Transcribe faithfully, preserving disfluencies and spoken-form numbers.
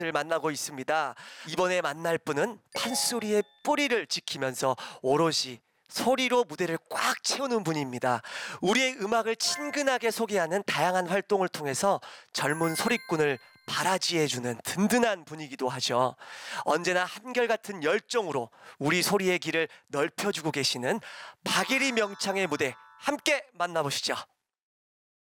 를 만나고 있습니다. 이번에 만날 분은 판소리의 뿌리를 지키면서 오롯이 소리로 무대를 꽉 채우는 분입니다. 우리의 음악을 친근하게 소개하는 다양한 활동을 통해서 젊은 소리꾼을 바라지해주는 든든한 분이기도 하죠. 언제나 한결같은 열정으로 우리 소리의 길을 넓혀주고 계시는 박예리 명창의 무대 함께 만나보시죠.